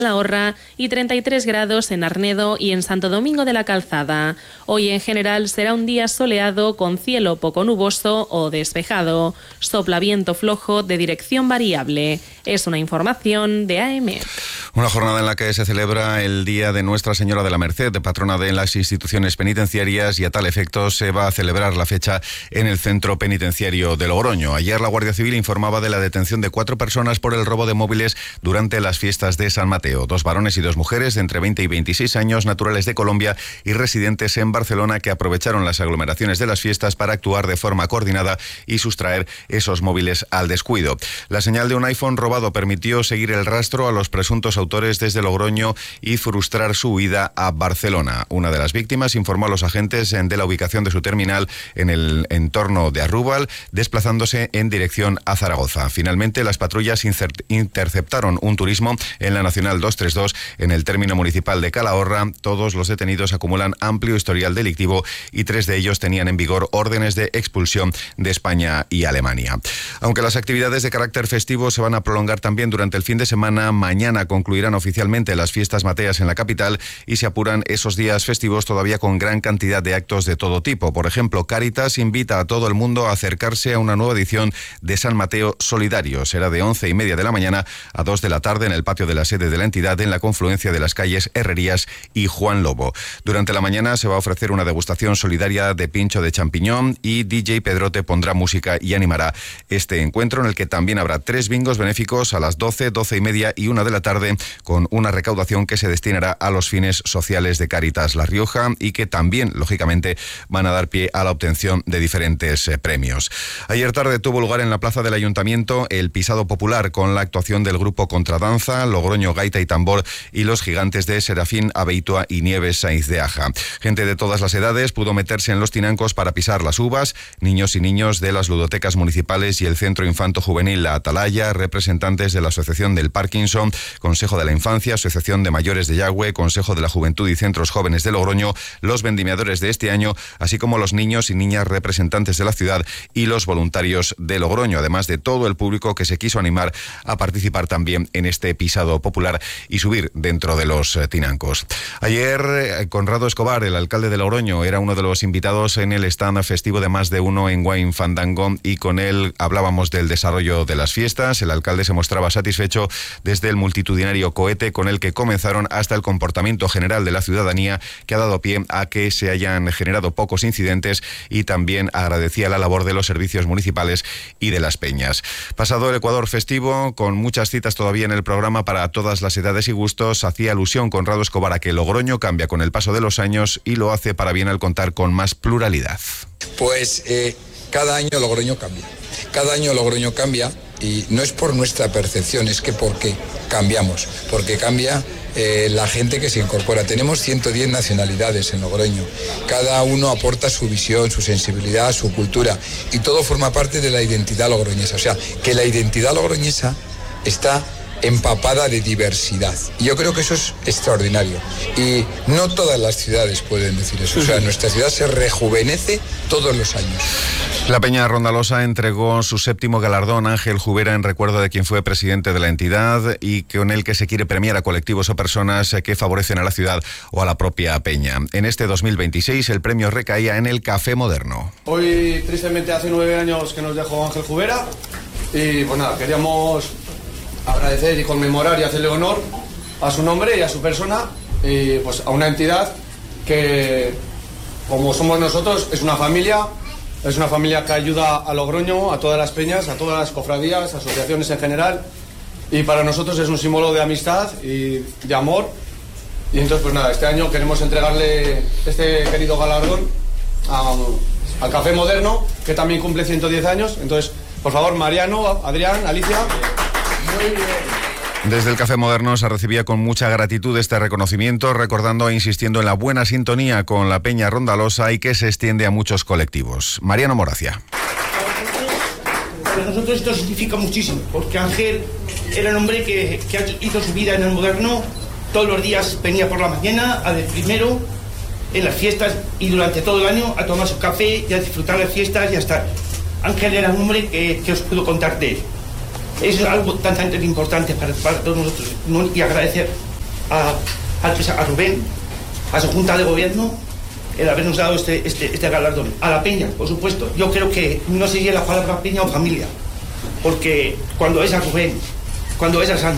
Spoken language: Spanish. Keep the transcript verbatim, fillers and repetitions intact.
Calahorra y treinta y tres grados en Arnedo y en Santo Domingo de la Calzada. Hoy en general será un día soleado con cielo poco nuboso o despejado. Sopla viento flojo de dirección variable. Es una información de A M E C. Una jornada en la que se celebra el Día de Nuestra Señora de la Merced, patrona de las instituciones penitenciarias, y a tal efecto se va a celebrar la fecha en el Centro Penitenciario de Logroño. Ayer la Guardia Civil informaba de la detención de cuatro personas por el robo de móviles durante las fiestas de San Mateo. Dos varones y dos mujeres de entre veinte y veintiséis años, naturales de Colombia y residentes en Barcelona, que aprovecharon las aglomeraciones de las fiestas para actuar de forma coordinada y sustraer esos móviles al descuido. La señal de un iPhone robado permitió seguir el rastro a los presuntos autores desde Logroño y frustrar su huida a Barcelona. Una de las víctimas informó a los agentes de la ubicación de su terminal en el entorno de Arrúbal, desplazándose en dirección a Zaragoza. Finalmente, las patrullas interceptaron un turismo en la Nacional doscientos treinta y dos en el término municipal de Calahorra. Todos los detenidos acumulan amplio historial delictivo y tres de ellos tenían en vigor órdenes de expulsión de España y Alemania. Aunque las actividades de carácter festivo se van a prolongar también durante el fin de semana, mañana concluirán oficialmente las fiestas mateas en la capital y se apuran esos días festivos todavía con gran cantidad de actos de todo tipo. Por ejemplo, Cáritas invita a todo el mundo a acercarse a una nueva edición de San Mateo Solidario. Será de once y media de la mañana a dos de la tarde en el patio de la sede de la entidad, en la confluencia de las calles Herrerías y Juan Lobo. Durante la mañana se va a ofrecer una degustación solidaria de pincho de champiñón y D J Pedrote pondrá música y animará este encuentro, en el que también habrá tres bingos benéficos a las doce, doce y media y una de la tarde, con una recaudación que se destinará a los fines sociales de Cáritas La Rioja y que también, lógicamente, van a dar pie a la obtención de diferentes eh, premios. Ayer tarde tuvo lugar en la plaza del Ayuntamiento el pisado popular, con la actuación del grupo Contradanza, Logroño Gaita y Tambor y los gigantes de Serafín Abeitua y Nieves Sainz de Aja. Gente de todas las edades pudo meterse en los tinancos para pisar las uvas, niños y niños de las ludotecas municipales y el Centro Infanto Juvenil La Atalaya, representantes de la Asociación del Parkinson, Consejo de la Infancia, Asociación de Mayores de Yagüe, Consejo de la Juventud y Centros Jóvenes de Logroño, los vendimiadores de este año, así como los niños y niñas representantes de la ciudad y los voluntarios de Logroño, además de todo el público que se quiso animar a participar también en este pisado popular y subir dentro de los eh, tinancos. Ayer, eh, Conrado Escobar, el alcalde de Logroño, era uno de los invitados en el stand festivo de Más de Uno en Wine Fandango, y con él hablábamos del desarrollo de las fiestas. El alcalde se mostraba satisfecho desde el multitudinario cohete con el que comenzaron hasta el comportamiento general de la ciudadanía, que ha dado pie a que se hayan generado pocos incidentes, y también agradecía la labor de los servicios municipales y de las peñas. Pasado el Ecuador festivo, con muchas citas todavía en el programa para todas las edades y gustos, hacía alusión Conrado Escobar a que Logroño cambia con el paso de los años y lo hace para bien al contar con más pluralidad. Pues eh, cada año Logroño cambia, cada año Logroño cambia, y no es por nuestra percepción, es que porque cambiamos, porque cambia eh, la gente que se incorpora. Tenemos ciento diez nacionalidades en Logroño, cada uno aporta su visión, su sensibilidad, su cultura, y todo forma parte de la identidad logroñesa. O sea, que la identidad logroñesa está empapada de diversidad. Y yo creo que eso es extraordinario. Y no todas las ciudades pueden decir eso. O sea, nuestra ciudad se rejuvenece todos los años. La Peña Rondalosa entregó su séptimo galardón Ángel Jubera en recuerdo de quien fue presidente de la entidad, y con el que se quiere premiar a colectivos o personas que favorecen a la ciudad o a la propia Peña. En este dos mil veintiséis el premio recaía en el Café Moderno. Hoy, tristemente, hace nueve años que nos dejó Ángel Jubera, y pues nada, queríamos agradecer y conmemorar y hacerle honor a su nombre y a su persona, y pues a una entidad que, como somos nosotros, es una familia, es una familia que ayuda a Logroño, a todas las peñas, a todas las cofradías, asociaciones en general, y para nosotros es un símbolo de amistad y de amor. Y entonces pues nada, este año queremos entregarle este querido galardón a, al Café Moderno, que también cumple ciento diez años. Entonces, por favor, Mariano, Adrián, Alicia. Muy bien. Desde el Café Moderno se recibía con mucha gratitud este reconocimiento, recordando e insistiendo en la buena sintonía con la Peña Rondalosa y que se extiende a muchos colectivos. Mariano Moracia. Para nosotros esto significa muchísimo, porque Ángel era un hombre que, que hizo su vida en el Moderno. Todos los días venía por la mañana a de primero en las fiestas y durante todo el año a tomar su café y a disfrutar las fiestas y a estar. Ángel era un hombre que, que os puedo contar de él. Es algo tan, tan importante para, para todos nosotros, y agradecer a, a, a Rubén, a su Junta de Gobierno, el habernos dado este, este, este galardón. A la Peña, por supuesto. Yo creo que no sería la palabra Peña o familia, porque cuando es a Rubén, cuando es a Santi,